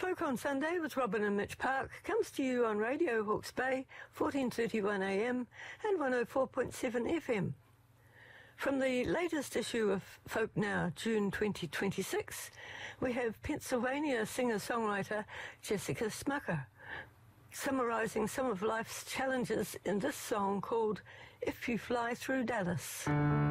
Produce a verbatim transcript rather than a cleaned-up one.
Folk on Sunday with Robin and Mitch Park comes to you on Radio Hawke's Bay, fourteen thirty-one A M and one oh four point seven F M. From the latest issue of Folk Now, June twenty twenty-six, we have Pennsylvania singer-songwriter Jessica Smucker summarising some of life's challenges in this song called If You Fly Through Dallas.